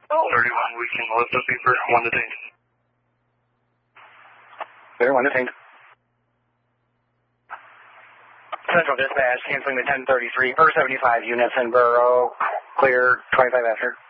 31, we can lift up for 1 detained. There, 1 detained. Central Dispatch, canceling the 1033 for 75 units in Borough. Clear 25 after.